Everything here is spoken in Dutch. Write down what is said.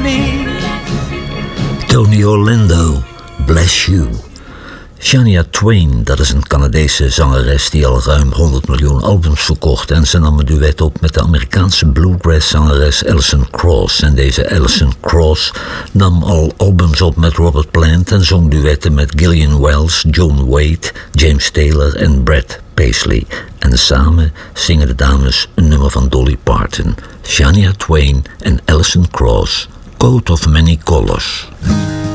me. Tony Orlando, Bless You. Shania Twain, dat is een Canadese zangeres die al ruim 100 miljoen albums verkocht en ze nam een duet op met de Amerikaanse bluegrass-zangeres Alison Krauss. En deze Alison Krauss nam al albums op met Robert Plant en zong duetten met Gillian Wells, John Waite, James Taylor en Brad Paisley. En samen zingen de dames een nummer van Dolly Parton, Shania Twain en Alison Krauss, Coat of Many Colors.